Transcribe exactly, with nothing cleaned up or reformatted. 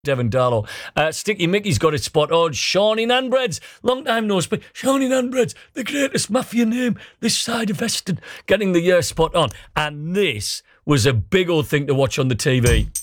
Devon Darlow. Uh, Sticky Mickey's got it spot on. Shawnee Nanbreads. Long time no speak. Shawnee Nanbreads, the greatest mafia name this side of Eston. Getting the year spot on. And this was a big old thing to watch on the T V.